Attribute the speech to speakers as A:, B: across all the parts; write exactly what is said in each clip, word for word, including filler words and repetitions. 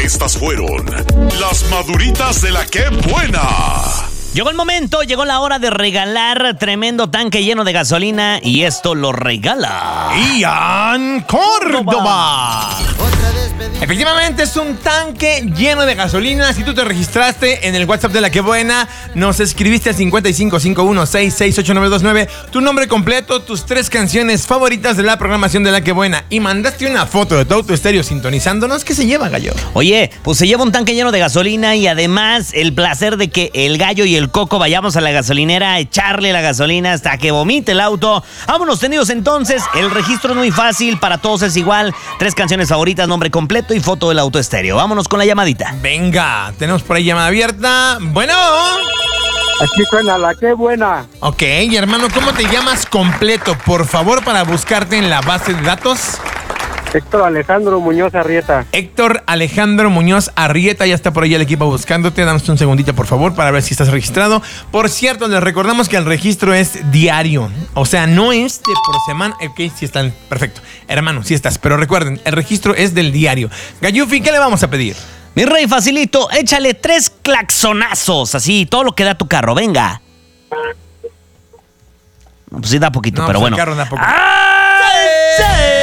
A: Estas fueron las maduritas de la que buena.
B: Llegó el momento, llegó la hora de regalar tremendo tanque lleno de gasolina y esto lo regala
C: Ian Córdoba. Efectivamente es un tanque lleno de gasolina. Si tú te registraste en el WhatsApp de La Que Buena, nos escribiste al cincuenta y cinco cincuenta y uno sesenta y seis ochenta y nueve veintinueve tu nombre completo, tus tres canciones favoritas de la programación de La Que Buena y mandaste una foto de tu auto estéreo sintonizándonos. ¿Qué se lleva, gallo?
B: Oye, pues se lleva un tanque lleno de gasolina y además el placer de que el gallo y el coco vayamos a la gasolinera a echarle la gasolina hasta que vomite el auto. Vámonos tendidos entonces, el registro es muy fácil, para todos es igual, tres canciones favoritas, nombre completo y foto del auto estéreo. Vámonos con la llamadita.
C: Venga, tenemos por ahí llamada abierta. Bueno.
D: Aquí suena La Que Buena.
C: Ok, y hermano, ¿cómo te llamas completo? Por favor, para buscarte en la base de datos.
D: Héctor Alejandro Muñoz Arrieta.
C: Héctor Alejandro Muñoz Arrieta, ya está por ahí el equipo buscándote. Damos un segundito, por favor, para ver si estás registrado. Por cierto, les recordamos que el registro es diario. O sea, no es de por semana. Ok, sí están. Perfecto. Hermano, sí estás. Pero recuerden, el registro es del diario. Gayufi, ¿qué le vamos a pedir?
B: Mi rey, facilito, échale tres claxonazos, así, todo lo que da tu carro, venga. No, pues sí da poquito,
C: No,
B: pero
C: pues
B: bueno.
C: el carro da poquito.
B: ¡Ah, sí!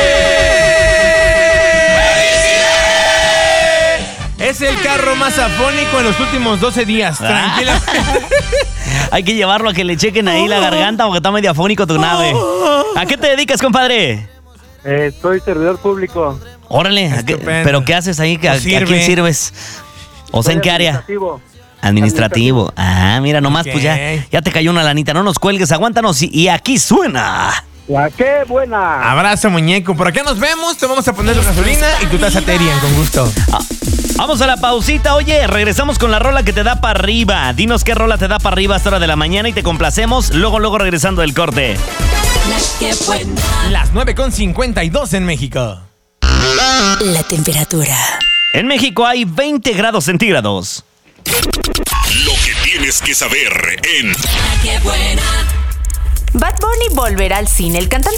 C: Es el carro más afónico en los últimos doce días. Tranquila.
B: Hay que llevarlo a que le chequen ahí la garganta porque está medio afónico tu nave. ¿A qué te dedicas, compadre?
D: Eh, soy servidor público.
B: Órale, ¿a qué-
C: Estupendo.
B: ¿pero qué haces ahí? ¿A,
C: No
B: ¿a
C: sirve.
B: quién sirves? O sea,
D: Soy
B: ¿en qué área?
D: administrativo.
B: Administrativo. Ah, mira, nomás
C: Ok.
B: pues ya, ya te cayó una lanita. No nos cuelgues, aguántanos y, y aquí suena.
D: La Que Buena.
C: Abrazo, muñeco. Por acá nos vemos. Te vamos a poner tu gasolina y tu taza Terian, con gusto.
B: Ah, vamos a la pausita. Oye, regresamos con la rola que te da para arriba. Dinos qué rola te da para arriba a esta hora de la mañana y te complacemos. Luego, luego regresando del corte.
E: La Que Buena.
C: Las nueve con cincuenta y dos en México.
E: La temperatura.
B: En México hay veinte grados centígrados.
A: Lo que tienes que saber en
E: La Que Buena.
F: Bad Bunny volverá al cine. El cantante